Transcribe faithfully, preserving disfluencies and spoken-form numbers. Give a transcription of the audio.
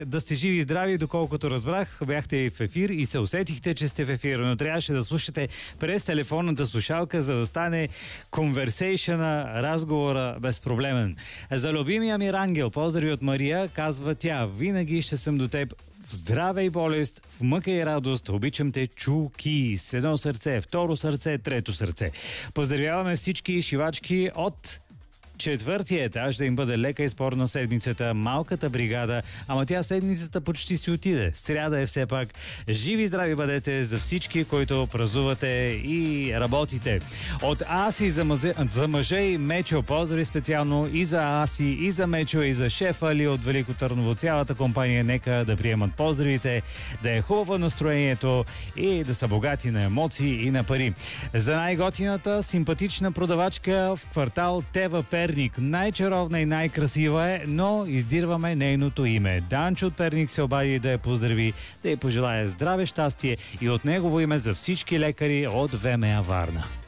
Да сте живи и здрави, доколкото разбрах, бяхте и в ефир и се усетихте, че сте в ефир, но трябваше да слушате през телефонната слушалка, за да стане конверсейшъна, разговора безпроблемен. За любимия ми ангел, поздрави от Мария, казва тя: винаги ще съм до теб в здраве и болест, в мъка и радост, обичам те, Чуки. С едно сърце, второ сърце, трето сърце. Поздравяваме всички шивачки от четвъртия етаж, да им бъде лека и спорна седмицата, малката бригада, ама тя седмицата почти си отиде. Сряда е все пак. Живи и здрави бъдете за всички, които празувате и работите. От Аси за, мазе, за мъже и Мечо, поздрави специално и за Аси, и за Мечо, и за шеф Али от Велико Търново. Цялата компания нека да приемат поздравите, да е хубаво настроението и да са богати на емоции и на пари. За най-готината, симпатична продавачка в квартал Тева Перник. Най-чаровна и най-красива е, но издирваме нейното име. Данчо от Перник се обади да я поздрави, да я пожелая здраве, щастие и от негово име за всички лекари от ВМА Варна.